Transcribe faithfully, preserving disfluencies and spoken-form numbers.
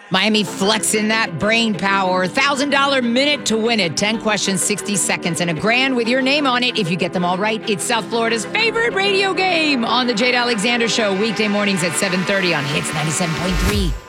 Miami flexing that brain power. one thousand dollars minute to win it. ten questions, sixty seconds, and a grand with your name on it if you get them all right. It's South Florida's favorite radio game on the Jade Alexander Show. Weekday mornings at seven thirty on Hits ninety-seven point three.